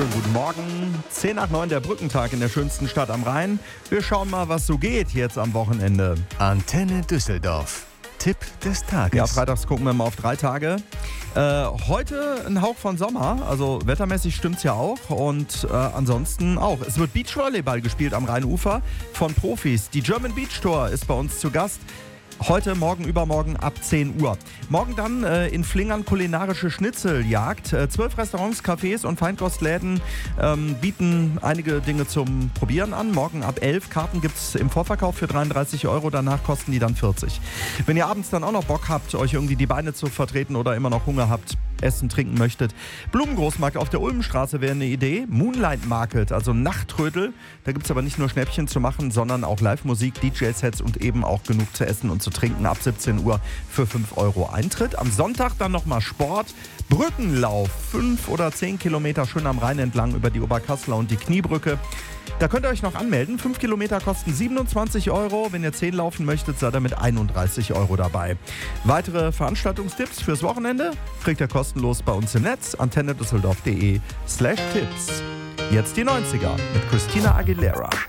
Schönen guten Morgen. 10 nach 9 der Brückentag in der schönsten Stadt am Rhein. Wir schauen mal, was so geht jetzt am Wochenende. Antenne Düsseldorf. Tipp des Tages. Ja, freitags gucken wir mal auf 3 Tage. Heute ein Hauch von Sommer, also wettermäßig stimmt's ja auch und ansonsten auch. Es wird Beachvolleyball gespielt am Rheinufer von Profis. Die German Beach Tour ist bei uns zu Gast. Heute, morgen, übermorgen ab 10 Uhr. Morgen dann in Flingern kulinarische Schnitzeljagd. 12 Restaurants, Cafés und Feinkostläden bieten einige Dinge zum Probieren an. Morgen ab 11 Karten gibt es im Vorverkauf für 33 €, danach kosten die dann 40. Wenn ihr abends dann auch noch Bock habt, euch irgendwie die Beine zu vertreten oder immer noch Hunger habt, essen, trinken möchtet. Blumengroßmarkt auf der Ulmenstraße wäre eine Idee. Moonlight Market, also Nachttrödel. Da gibt es aber nicht nur Schnäppchen zu machen, sondern auch Live-Musik, DJ-Sets und eben auch genug zu essen und zu trinken. Ab 17 Uhr für 5 € Eintritt. Am Sonntag dann nochmal Sport. Brückenlauf, 5 oder 10 Kilometer schön am Rhein entlang über die Oberkasseler und die Kniebrücke. Da könnt ihr euch noch anmelden. 5 Kilometer kosten 27 €. Wenn ihr 10 laufen möchtet, seid ihr mit 31 € dabei. Weitere Veranstaltungstipps fürs Wochenende kriegt ihr kostenlos bei uns im Netz. antennedüsseldorf.de/Tipps. Jetzt die 90er mit Christina Aguilera.